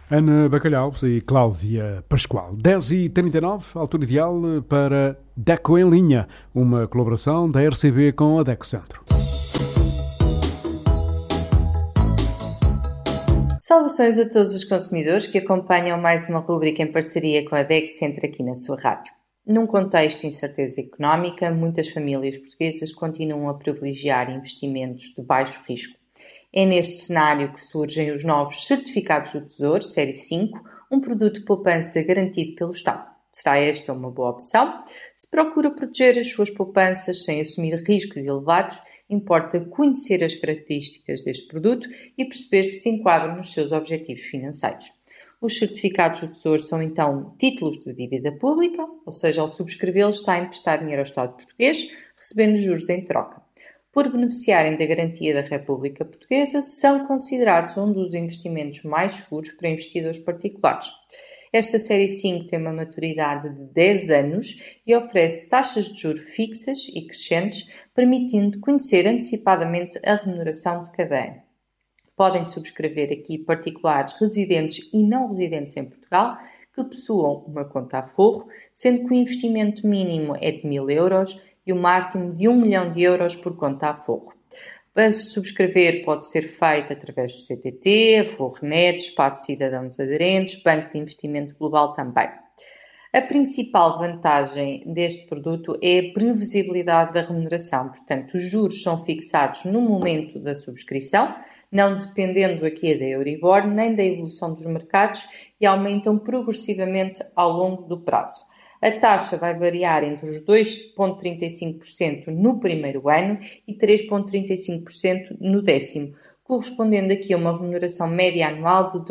Ana Bacalhau e Cláudia Pascoal. 10h39, altura ideal para DECO em Linha, uma colaboração da RCB com a DECO Centro. Saudações a todos os consumidores que acompanham mais uma rubrica em parceria com a DECO Centro aqui na sua rádio. Num contexto de incerteza económica, muitas famílias portuguesas continuam a privilegiar investimentos de baixo risco. É neste cenário que surgem os novos certificados do Tesouro, série 5, um produto de poupança garantido pelo Estado. Será esta uma boa opção? Se procura proteger as suas poupanças sem assumir riscos elevados, importa conhecer as características deste produto e perceber se enquadram nos seus objetivos financeiros. Os certificados do Tesouro são então títulos de dívida pública, ou seja, ao subscrevê-los está a emprestar dinheiro ao Estado português, recebendo juros em troca. Por beneficiarem da garantia da República Portuguesa, são considerados um dos investimentos mais seguros para investidores particulares. Esta série 5 tem uma maturidade de 10 anos e oferece taxas de juros fixas e crescentes, permitindo conhecer antecipadamente a remuneração de cada ano. Podem subscrever aqui particulares residentes e não residentes em Portugal que possuam uma conta a forro, sendo que o investimento mínimo é de 1.000 euros e o máximo de 1 milhão de euros por conta a forro. Para se subscrever pode ser feito através do CTT, Fornet, Espaço Cidadãos Aderentes, Banco de Investimento Global também. A principal vantagem deste produto é a previsibilidade da remuneração, portanto os juros são fixados no momento da subscrição, não dependendo aqui da Euribor nem da evolução dos mercados e aumentam progressivamente ao longo do prazo. A taxa vai variar entre os 2,35% no primeiro ano e 3,35% no décimo, correspondendo aqui a uma remuneração média anual de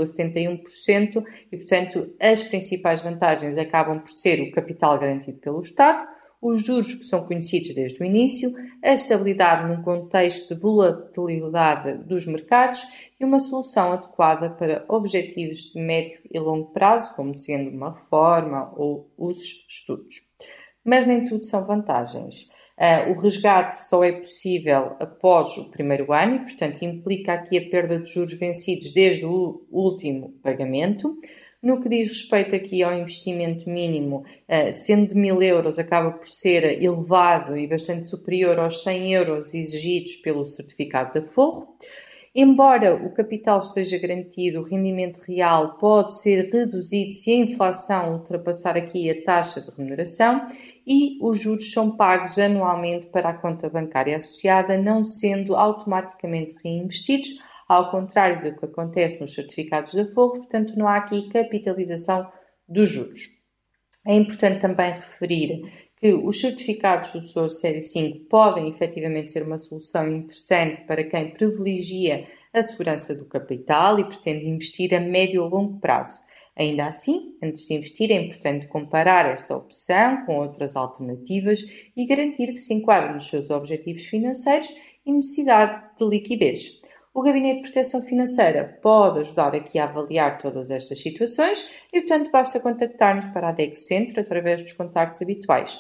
2,71% e, portanto, as principais vantagens acabam por ser o capital garantido pelo Estado, os juros que são conhecidos desde o início, a estabilidade num contexto de volatilidade dos mercados e uma solução adequada para objetivos de médio e longo prazo, como sendo uma reforma ou os estudos. Mas nem tudo são vantagens. O resgate só é possível após o primeiro ano e, portanto, implica aqui a perda de juros vencidos desde o último pagamento. No que diz respeito aqui ao investimento mínimo, sendo de 1.000 euros, acaba por ser elevado e bastante superior aos 100 euros exigidos pelo certificado de aforro. Embora o capital esteja garantido, o rendimento real pode ser reduzido se a inflação ultrapassar aqui a taxa de remuneração e os juros são pagos anualmente para a conta bancária associada, não sendo automaticamente reinvestidos, ao contrário do que acontece nos certificados de aforro, portanto não há aqui capitalização dos juros. É importante também referir que os certificados do Tesouro Série 5 podem efetivamente ser uma solução interessante para quem privilegia a segurança do capital e pretende investir a médio ou longo prazo. Ainda assim, antes de investir, é importante comparar esta opção com outras alternativas e garantir que se enquadra nos seus objetivos financeiros e necessidade de liquidez. O Gabinete de Proteção Financeira pode ajudar aqui a avaliar todas estas situações e, portanto, basta contactar-nos para a DECO Centro através dos contactos habituais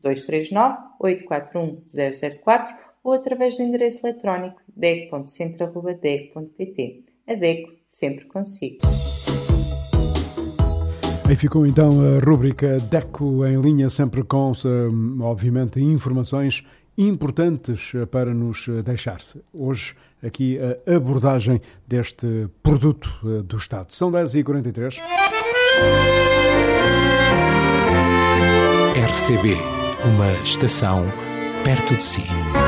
239-841-004 ou através do endereço eletrónico deco.centro@deco.pt. A DECO sempre consigo. Aí ficou então a rúbrica DECO em Linha, sempre com, obviamente, informações importantes para nos deixar. Hoje, aqui, a abordagem deste produto do Estado. São 10h43. RCB, uma estação perto de si.